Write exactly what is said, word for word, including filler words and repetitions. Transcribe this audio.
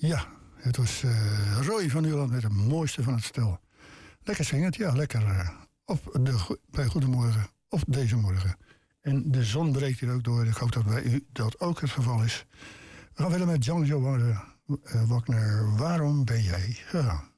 Ja, het was uh, Roy van Nuland met het mooiste van het stel. Lekker zingend, ja, lekker uh, op de, bij Goedemorgen, of deze morgen. En de zon breekt hier ook door. Ik hoop dat bij u dat ook het geval is. We gaan verder met Django uh, Wagner. Waarom ben jij? Ja.